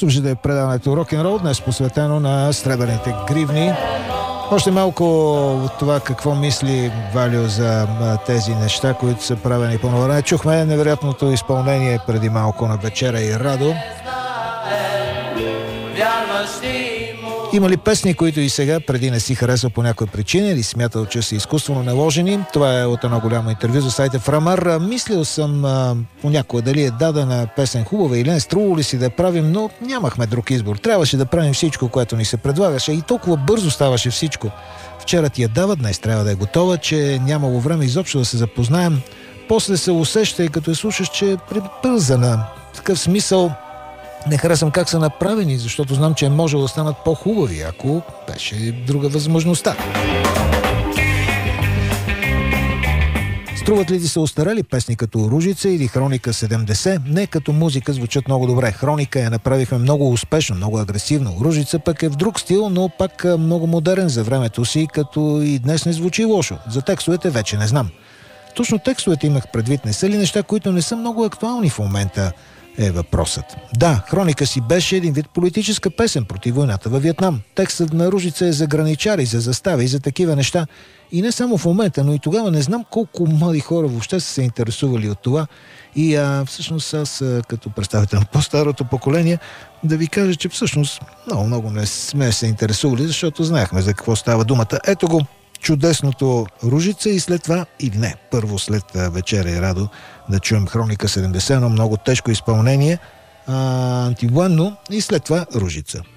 Слушайте предаването Рок-н-рол, днес посветено на сребърните гривни. Още малко от това какво мисли Валио за тези неща, които са правени по време. Чухме невероятното изпълнение преди малко на Вечера и Радо. Има ли песни, които и сега преди не си харесва по някоя причина или смятал, че са изкуствено наложени? Това е от едно голямо интервю за сайта Фрамар. Мислил съм понякога дали е дадена песен хубава или не, струвало ли си да я правим, но нямахме друг избор. Трябваше да правим всичко, което ни се предлагаше и толкова бързо ставаше всичко. Вчера ти я дава, днес трябва да е готова, че нямало време изобщо да се запознаем. После се усеща и като я слушаш, че е прибързана. В такъв смисъл не харесвам как са направени, защото знам, че е можело да станат по-хубави, ако беше друга възможността. Струват ли ти се остарели песни като Ружица или Хроника 70? Не, като музика звучат много добре. Хроника я направихме много успешно, много агресивно. Ружица пък е в друг стил, но пак много модерен за времето си, като и днес не звучи лошо. За текстовете вече не знам. Точно текстовете имах предвид, не са ли неща, които не са много актуални в момента? Е въпросът. Да, Хроника си беше един вид политическа песен против войната във Виетнам. Текстът на Ружица е за граничари, за застави и за такива неща. И не само в момента, но и тогава не знам колко млади хора въобще са се интересували от това. И всъщност аз, като представител на по-старото поколение, да ви кажа, че всъщност много не сме се интересували, защото знаехме за какво става думата. Ето го чудесното Ружица и след това, или не, първо след Вечера и Радо, да чуем Хроника 70, но много тежко изпълнение, антивоенно и след това Ружица.